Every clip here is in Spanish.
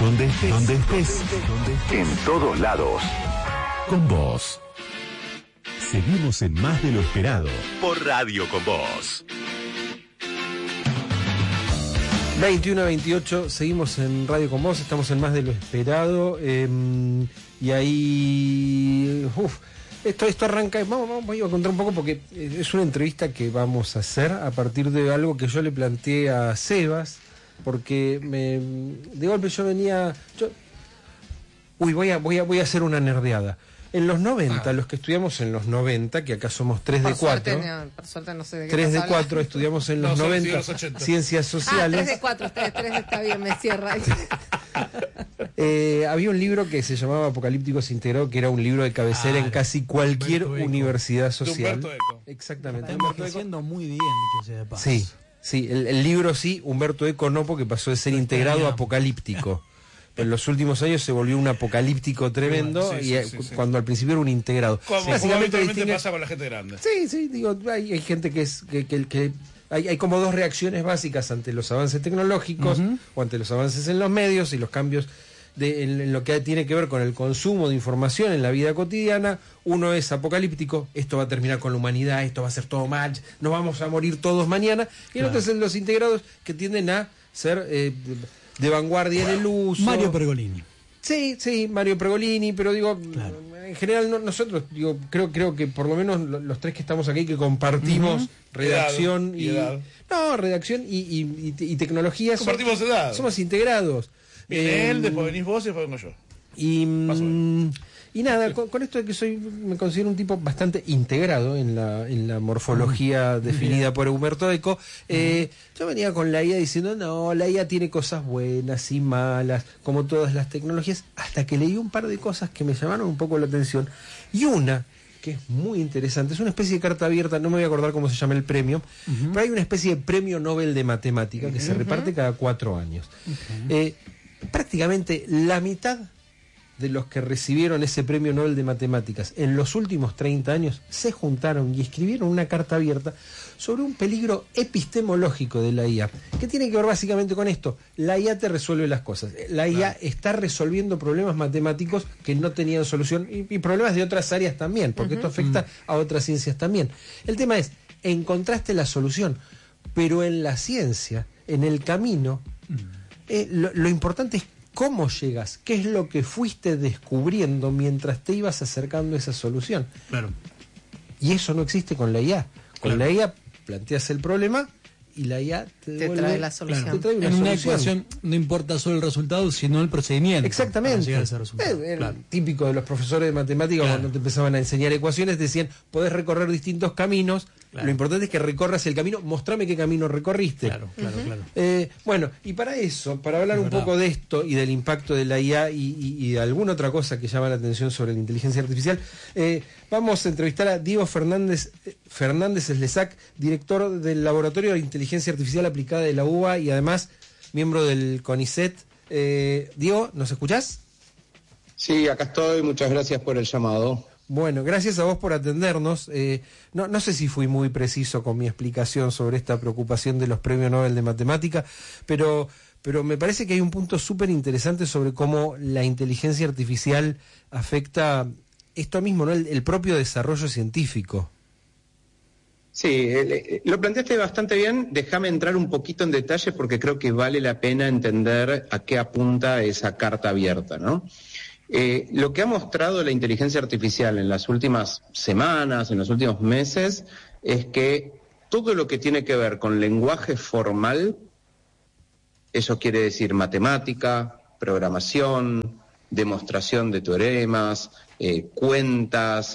Donde estés, en todos lados. Con vos. Seguimos en Más de lo Esperado por Radio Con Vos. 21-28, seguimos en Radio Con Vos, estamos en Más de lo Esperado, y ahí... Esto arranca, voy a contar un poco porque es una entrevista que vamos a hacer a partir de algo que yo le planteé a Sebas, porque de golpe yo venía... voy a hacer una nerdeada. En los 90, los que estudiamos en los 90, que acá somos 3 de 4. Por suerte no sé de qué 3 de 4 estudiamos en los 90, ciencias sociales. 3 de 4, ustedes 3 está bien, me cierra. Había un libro que se llamaba Apocalípticos Integrado, que era un libro de cabecera en casi cualquier universidad social. Exactamente. Está envejeciendo muy bien, dicho sea de paso. Sí, el libro sí, Humberto Eco no, porque pasó de ser integrado a apocalíptico. En los últimos años se volvió un apocalíptico tremendo, cuando al principio era un integrado. Como habitualmente pasa con la gente grande. Sí, digo, hay gente que es que hay como dos reacciones básicas ante los avances tecnológicos o ante los avances en los medios y los cambios en lo que tiene que ver con el consumo de información en la vida cotidiana. Uno es apocalíptico, esto va a terminar con la humanidad, esto va a ser todo mal, nos vamos a morir todos mañana, y el otro es los integrados, que tienden a ser de vanguardia en el uso. Mario Pergolini. Sí, Mario Pergolini, pero digo, en general nosotros, digo, creo que por lo menos los tres que estamos aquí, que compartimos redacción redacción y tecnología, compartimos edad. Somos integrados. Viene él, después venís vos y después vengo yo. Y nada, con esto de que me considero un tipo bastante integrado en la morfología definida por Humberto Eco, yo venía con la IA diciendo, no, la IA tiene cosas buenas y malas, como todas las tecnologías, hasta que leí un par de cosas que me llamaron un poco la atención. Y una que es muy interesante, es una especie de carta abierta, no me voy a acordar cómo se llama el premio, pero hay una especie de premio Nobel de Matemática que se reparte cada 4 años. Prácticamente la mitad de los que recibieron ese premio Nobel de Matemáticas en los últimos 30 años se juntaron y escribieron una carta abierta sobre un peligro epistemológico de la IA, que tiene que ver básicamente con esto. La IA te resuelve las cosas. La IA está resolviendo problemas matemáticos que no tenían solución y problemas de otras áreas también, porque esto afecta a otras ciencias también. El tema es, encontraste la solución, pero en la ciencia, en el camino, lo importante es cómo llegas, qué es lo que fuiste descubriendo mientras te ibas acercando a esa solución. Claro. Y eso no existe con la IA. Con la IA planteas el problema y la IA te trae la solución. Te trae una ecuación no importa solo el resultado, sino el procedimiento. Exactamente. Era típico de los profesores de matemáticas, cuando te empezaban a enseñar ecuaciones, decían, podés recorrer distintos caminos. Lo importante es que recorras el camino, mostrame qué camino recorriste. Claro. Bueno, y para eso, para hablar un poco de esto y del impacto de la IA y de alguna otra cosa que llama la atención sobre la inteligencia artificial, vamos a entrevistar a Diego Fernández Slesak, director del Laboratorio de Inteligencia Artificial Aplicada de la UBA y además miembro del CONICET. Diego, ¿nos escuchás? Sí, acá estoy, muchas gracias por el llamado. Bueno, gracias a vos por atendernos. No sé si fui muy preciso con mi explicación sobre esta preocupación de los premios Nobel de Matemática, pero me parece que hay un punto súper interesante sobre cómo la inteligencia artificial afecta esto mismo, ¿no? El propio desarrollo científico. Sí, lo planteaste bastante bien. Déjame entrar un poquito en detalle porque creo que vale la pena entender a qué apunta esa carta abierta, ¿no? Lo que ha mostrado la inteligencia artificial en las últimas semanas, en los últimos meses, es que todo lo que tiene que ver con lenguaje formal, eso quiere decir matemática, programación, demostración de teoremas, cuentas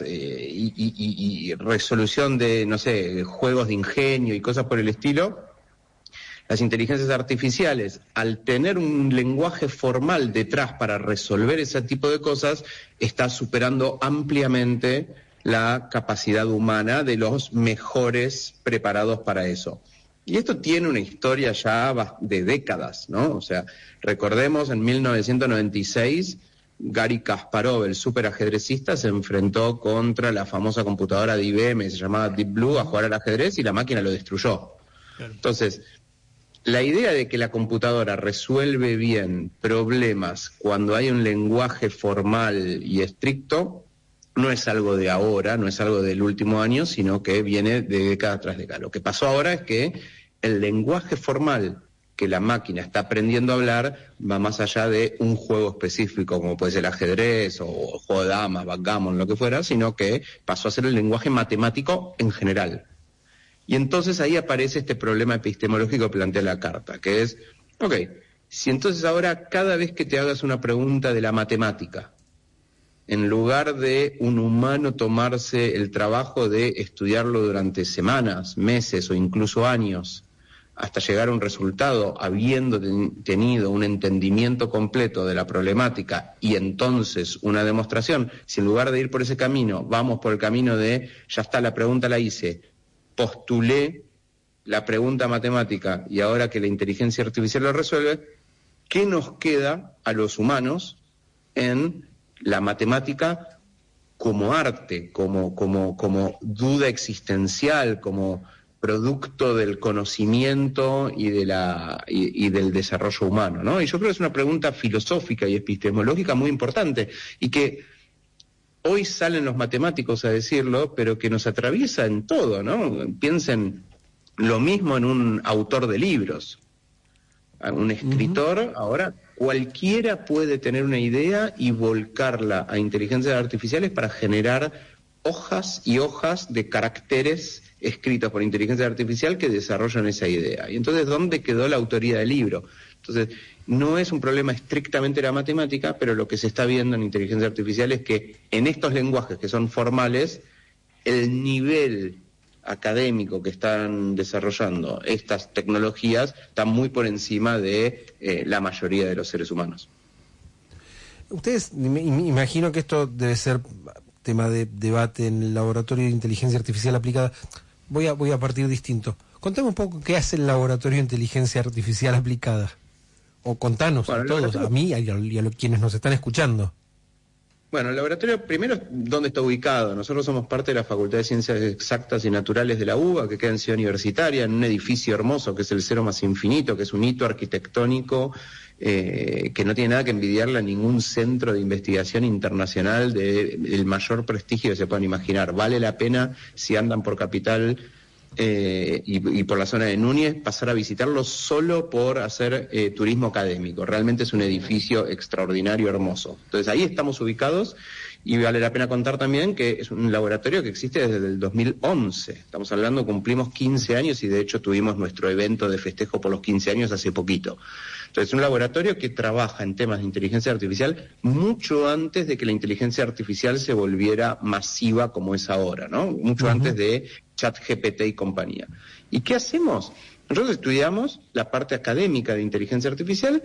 y resolución de, no sé, juegos de ingenio y cosas por el estilo. Las inteligencias artificiales, al tener un lenguaje formal detrás para resolver ese tipo de cosas, está superando ampliamente la capacidad humana de los mejores preparados para eso. Y esto tiene una historia ya de décadas, ¿no? O sea, recordemos en 1996, Garry Kasparov, el superajedrecista, se enfrentó contra la famosa computadora de IBM, se llamaba Deep Blue, a jugar al ajedrez y la máquina lo destruyó. Claro. Entonces, la idea de que la computadora resuelve bien problemas cuando hay un lenguaje formal y estricto no es algo de ahora, no es algo del último año, sino que viene de década tras década. Lo que pasó ahora es que el lenguaje formal que la máquina está aprendiendo a hablar va más allá de un juego específico, como puede ser el ajedrez o juego de damas, backgammon, lo que fuera, sino que pasó a ser el lenguaje matemático en general. Y entonces ahí aparece este problema epistemológico que plantea la carta, que es, ok, si entonces ahora cada vez que te hagas una pregunta de la matemática, en lugar de un humano tomarse el trabajo de estudiarlo durante semanas, meses o incluso años, hasta llegar a un resultado habiendo tenido un entendimiento completo de la problemática y entonces una demostración, si en lugar de ir por ese camino, vamos por el camino de, ya está, la pregunta la hice, postulé la pregunta matemática y ahora que la inteligencia artificial lo resuelve, ¿qué nos queda a los humanos en la matemática como arte, como duda existencial, como producto del conocimiento y del desarrollo humano, ¿no? Y yo creo que es una pregunta filosófica y epistemológica muy importante y que hoy salen los matemáticos a decirlo, pero que nos atraviesa en todo, ¿no? Piensen lo mismo en un autor de libros, un escritor. Ahora cualquiera puede tener una idea y volcarla a inteligencias artificiales para generar hojas y hojas de caracteres escritos por inteligencia artificial que desarrollan esa idea. Y entonces, ¿dónde quedó la autoría del libro? Entonces, no es un problema estrictamente de la matemática, pero lo que se está viendo en inteligencia artificial es que en estos lenguajes que son formales, el nivel académico que están desarrollando estas tecnologías está muy por encima de la mayoría de los seres humanos. Ustedes, me imagino que esto debe ser tema de debate en el laboratorio de inteligencia artificial aplicada. Voy a partir distinto. Contame un poco qué hace el laboratorio de inteligencia artificial aplicada. O contanos a todos, a mí y a quienes nos están escuchando. Bueno, el laboratorio, primero, ¿dónde está ubicado? Nosotros somos parte de la Facultad de Ciencias Exactas y Naturales de la UBA, que queda en Ciudad Universitaria, en un edificio hermoso que es el Cero más Infinito, que es un hito arquitectónico que no tiene nada que envidiarle a ningún centro de investigación internacional del mayor prestigio que se puedan imaginar. Vale la pena, si andan por Capital y por la zona de Núñez, pasar a visitarlo solo por hacer turismo académico. Realmente es un edificio extraordinario, hermoso. Entonces ahí estamos ubicados y vale la pena contar también que es un laboratorio que existe desde el 2011. Estamos hablando, cumplimos 15 años y de hecho tuvimos nuestro evento de festejo por los 15 años hace poquito. Entonces es un laboratorio que trabaja en temas de inteligencia artificial mucho antes de que la inteligencia artificial se volviera masiva como es ahora, ¿no? Mucho antes de ChatGPT y compañía. ¿Y qué hacemos? Nosotros estudiamos la parte académica de inteligencia artificial.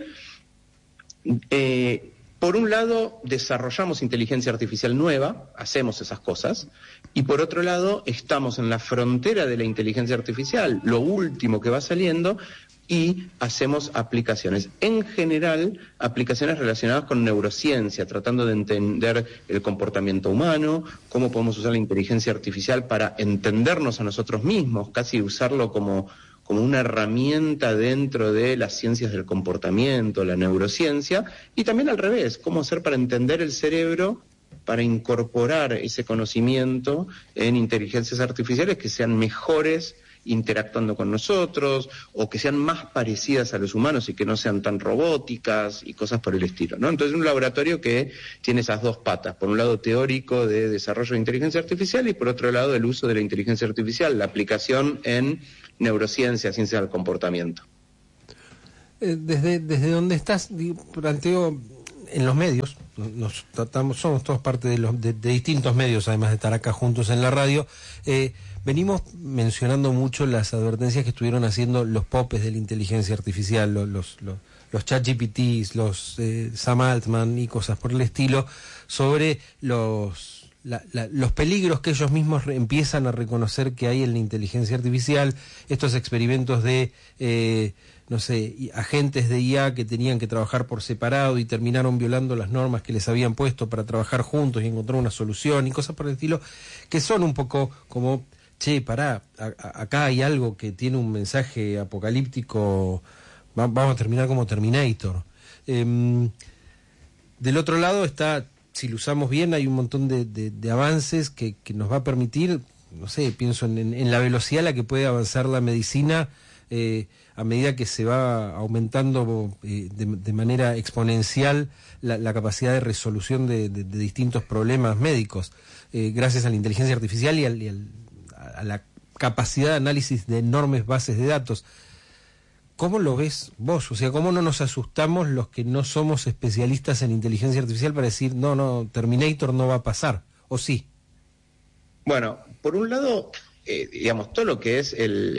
Por un lado, desarrollamos inteligencia artificial nueva, hacemos esas cosas, y por otro lado, estamos en la frontera de la inteligencia artificial, lo último que va saliendo, y hacemos aplicaciones. En general, aplicaciones relacionadas con neurociencia, tratando de entender el comportamiento humano, cómo podemos usar la inteligencia artificial para entendernos a nosotros mismos, casi usarlo como una herramienta dentro de las ciencias del comportamiento, la neurociencia, y también al revés, cómo hacer para entender el cerebro, para incorporar ese conocimiento en inteligencias artificiales que sean mejores interactuando con nosotros, o que sean más parecidas a los humanos y que no sean tan robóticas y cosas por el estilo, ¿no? Entonces, un laboratorio que tiene esas dos patas, por un lado teórico de desarrollo de inteligencia artificial y por otro lado el uso de la inteligencia artificial, la aplicación en neurociencia, ciencia del comportamiento. Desde donde estás, planteo en los medios, somos todos parte de distintos medios, además de estar acá juntos en la radio. Venimos mencionando mucho las advertencias que estuvieron haciendo los popes de la inteligencia artificial, los ChatGPTs, los Sam Altman y cosas por el estilo, sobre los peligros que ellos mismos empiezan a reconocer que hay en la inteligencia artificial, estos experimentos de agentes de IA que tenían que trabajar por separado y terminaron violando las normas que les habían puesto para trabajar juntos y encontrar una solución y cosas por el estilo, que son un poco como Che, pará, acá hay algo que tiene un mensaje apocalíptico, vamos a terminar como Terminator. Del otro lado está, si lo usamos bien, hay un montón de avances que nos va a permitir, no sé, pienso en la velocidad a la que puede avanzar la medicina a medida que se va aumentando de manera exponencial la capacidad de resolución de distintos problemas médicos, gracias a la inteligencia artificial y a la capacidad de análisis de enormes bases de datos. ¿Cómo lo ves vos? O sea, ¿cómo no nos asustamos los que no somos especialistas en inteligencia artificial para decir, no, Terminator no va a pasar? ¿O sí? Bueno, por un lado, digamos, todo lo que es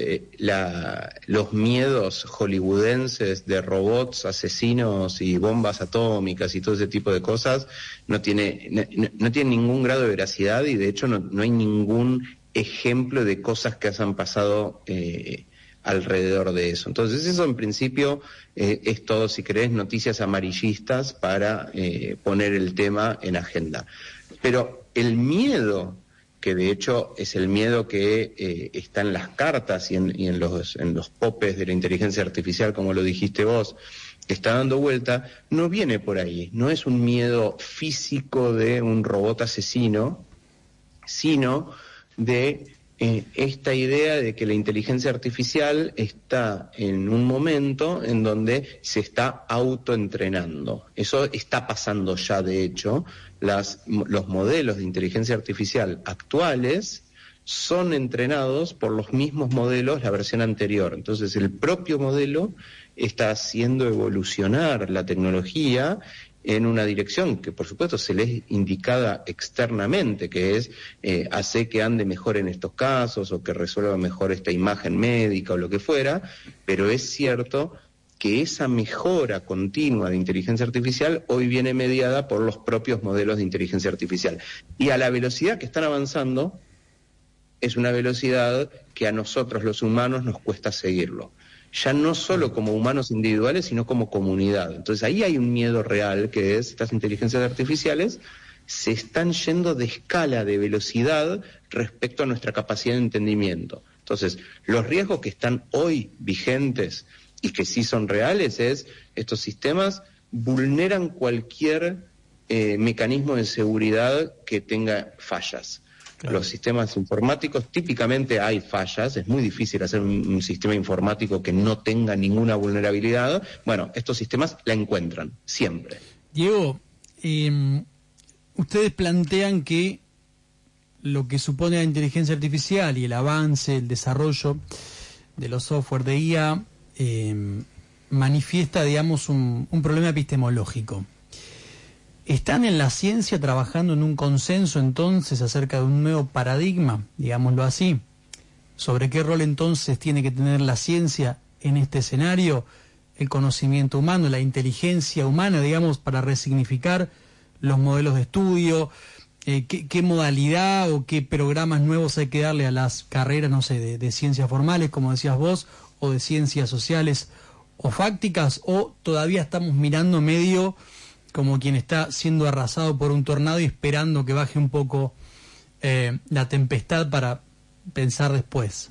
los miedos hollywoodenses de robots, asesinos y bombas atómicas y todo ese tipo de cosas, no tiene ningún grado de veracidad y de hecho no hay ningún ejemplo de cosas que hayan pasado alrededor de eso. Entonces eso en principio es todo, si querés, noticias amarillistas para poner el tema en agenda. Pero el miedo, que de hecho es el miedo que está en las cartas y en los popes de la inteligencia artificial, como lo dijiste vos, que está dando vuelta, no viene por ahí. No es un miedo físico de un robot asesino, sino de esta idea de que la inteligencia artificial está en un momento en donde se está autoentrenando. Eso está pasando ya, de hecho. Los modelos de inteligencia artificial actuales son entrenados por los mismos modelos, la versión anterior. Entonces, el propio modelo está haciendo evolucionar la tecnología en una dirección que, por supuesto, se le es indicada externamente, que es hacer que ande mejor en estos casos o que resuelva mejor esta imagen médica o lo que fuera, pero es cierto que esa mejora continua de inteligencia artificial hoy viene mediada por los propios modelos de inteligencia artificial. Y a la velocidad que están avanzando, es una velocidad que a nosotros los humanos nos cuesta seguirlo. Ya no solo como humanos individuales, sino como comunidad. Entonces ahí hay un miedo real, que es estas inteligencias artificiales se están yendo de escala, de velocidad respecto a nuestra capacidad de entendimiento. Entonces, los riesgos que están hoy vigentes y que sí son reales es, estos sistemas vulneran cualquier mecanismo de seguridad que tenga fallas. Claro. Los sistemas informáticos, típicamente hay fallas, es muy difícil hacer un sistema informático que no tenga ninguna vulnerabilidad. Bueno, estos sistemas la encuentran, siempre. Diego, ustedes plantean que lo que supone la inteligencia artificial y el avance, el desarrollo de los software de IA, manifiesta, digamos, un problema epistemológico. ¿Están en la ciencia trabajando en un consenso entonces acerca de un nuevo paradigma, digámoslo así? ¿Sobre qué rol entonces tiene que tener la ciencia en este escenario? El conocimiento humano, la inteligencia humana, digamos, para resignificar los modelos de estudio, qué modalidad o qué programas nuevos hay que darle a las carreras, no sé, de ciencias formales, como decías vos, o de ciencias sociales o fácticas, o todavía estamos mirando medio como quien está siendo arrasado por un tornado y esperando que baje un poco la tempestad para pensar después?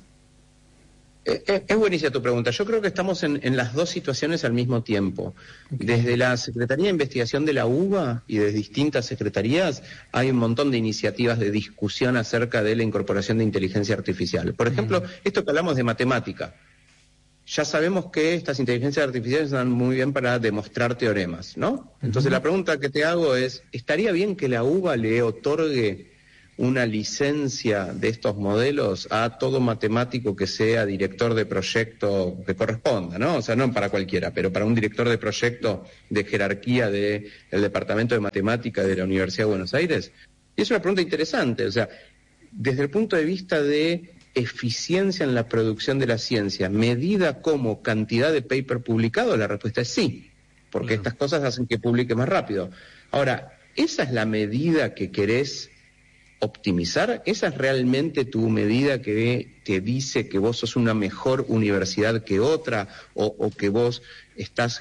Es buenísima tu pregunta. Yo creo que estamos en las dos situaciones al mismo tiempo. Okay. Desde la Secretaría de Investigación de la UBA y de distintas secretarías hay un montón de iniciativas de discusión acerca de la incorporación de inteligencia artificial. Por ejemplo, esto que hablamos de matemática. Ya sabemos que estas inteligencias artificiales están muy bien para demostrar teoremas, ¿no? Entonces la pregunta que te hago es, ¿estaría bien que la UBA le otorgue una licencia de estos modelos a todo matemático que sea director de proyecto que corresponda, ¿no? O sea, no para cualquiera, pero para un director de proyecto de jerarquía del Departamento de Matemática de la Universidad de Buenos Aires? Y es una pregunta interesante, o sea, desde el punto de vista de eficiencia en la producción de la ciencia, medida como cantidad de paper publicado, la respuesta es sí, porque estas cosas hacen que publique más rápido. Ahora, ¿esa es la medida que querés optimizar? ¿Esa es realmente tu medida que te dice que vos sos una mejor universidad que otra o que vos estás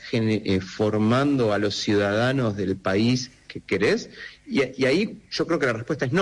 formando a los ciudadanos del país que querés? Y ahí yo creo que la respuesta es no.